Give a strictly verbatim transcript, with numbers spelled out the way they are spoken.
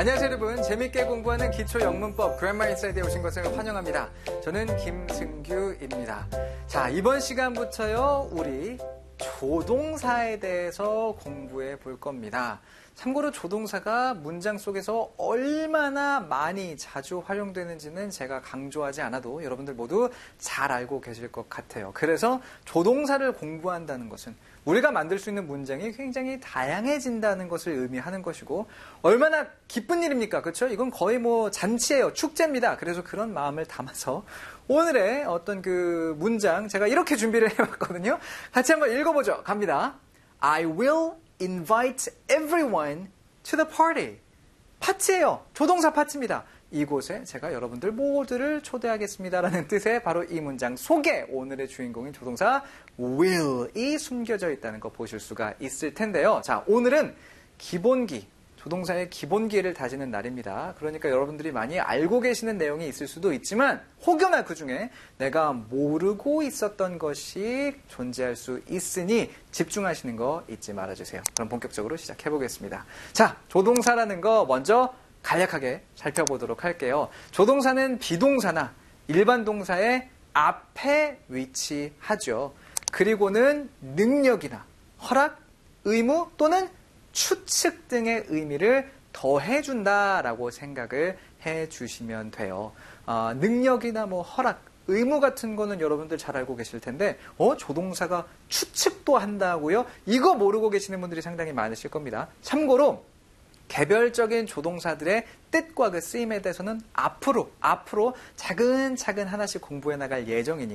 안녕하세요 여러분. 재밌게 공부하는 기초 영문법 그래머 인사이드에 오신 것을 환영합니다. 저는 김승규입니다. 자, 이번 시간부터요 우리 조동사에 대해서 공부해 볼 겁니다. 참고로 조동사가 문장 속에서 얼마나 많이 자주 활용되는지는 제가 강조하지 않아도 여러분들 모두 잘 알고 계실 것 같아요. 그래서 조동사를 공부한다는 것은 우리가 만들 수 있는 문장이 굉장히 다양해진다는 것을 의미하는 것이고, 얼마나 기쁜 일입니까? 그렇죠? 이건 거의 뭐 잔치예요. 축제입니다. 그래서 그런 마음을 담아서 오늘의 어떤 그 문장 제가 이렇게 준비를 해봤거든요. 같이 한번 읽어보죠. 갑니다. I will invite everyone to the party. 파티예요. 조동사 파티입니다. 이곳에 제가 여러분들 모두를 초대하겠습니다라는 뜻의 바로 이 문장 속에 오늘의 주인공인 조동사 will이 숨겨져 있다는 거 보실 수가 있을 텐데요. 자, 오늘은 기본기, 조동사의 기본기를 다지는 날입니다. 그러니까 여러분들이 많이 알고 계시는 내용이 있을 수도 있지만 혹여나 그중에 내가 모르고 있었던 것이 존재할 수 있으니 집중하시는 거 잊지 말아주세요. 그럼 본격적으로 시작해 보겠습니다. 자, 조동사라는 거 먼저 간략하게 살펴보도록 할게요. 조동사는 비동사나 일반 동사의 앞에 위치하죠. 그리고는 능력이나 허락, 의무 또는 추측 등의 의미를 더해준다라고 생각을 해주시면 돼요. 어, 능력이나 뭐 허락, 의무 같은 거는 여러분들 잘 알고 계실 텐데 어? 조동사가 추측도 한다고요? 이거 모르고 계시는 분들이 상당히 많으실 겁니다. 참고로 개별적인 조동사들의 뜻과 그 쓰임에 대해서는 앞으로 앞으로 차근차근 하나씩 공부해 나갈 예정이니까